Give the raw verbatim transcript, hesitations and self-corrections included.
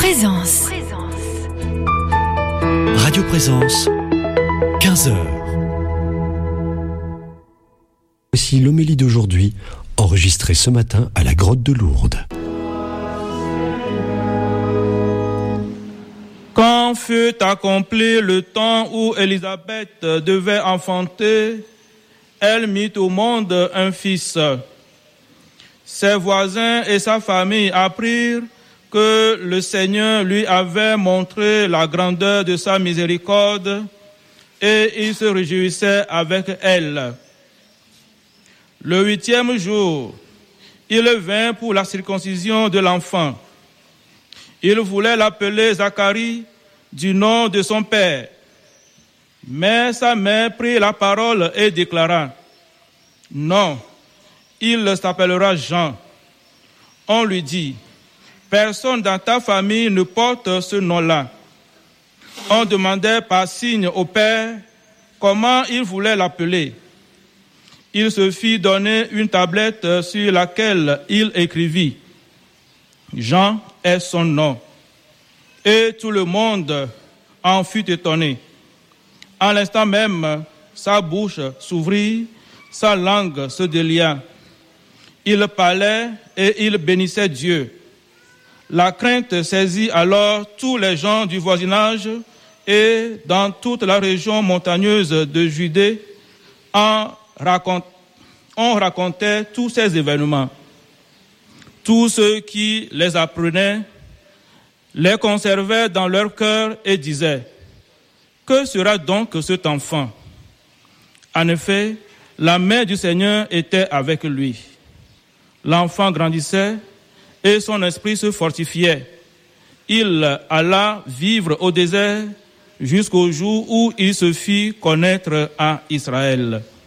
Présence. Radio Présence, quinze heures. Voici l'homélie d'aujourd'hui, enregistrée ce matin à la grotte de Lourdes. Quand fut accompli le temps où Élisabeth devait enfanter, elle mit au monde un fils. Ses voisins et sa famille apprirent que le Seigneur lui avait montré la grandeur de sa miséricorde et ils se réjouissaient avec elle. Le huitième jour, il vint pour la circoncision de l'enfant. Il voulait l'appeler Zacharie du nom de son père. Mais sa mère prit la parole et déclara: non, il s'appellera Jean. On lui dit: personne dans ta famille ne porte ce nom-là. On demandait par signe au père comment il voulait l'appeler. Il se fit donner une tablette sur laquelle il écrivit: Jean est son nom. Et tout le monde en fut étonné. En l'instant même, sa bouche s'ouvrit, sa langue se délia. Il parlait et il bénissait Dieu. La crainte saisit alors tous les gens du voisinage et dans toute la région montagneuse de Judée, en raconte, on racontait tous ces événements. Tous ceux qui les apprenaient les conservaient dans leur cœur et disaient: que sera donc cet enfant? En effet, la main du Seigneur était avec lui. L'enfant grandissait et son esprit se fortifiait. Il alla vivre au désert jusqu'au jour où il se fit connaître à Israël.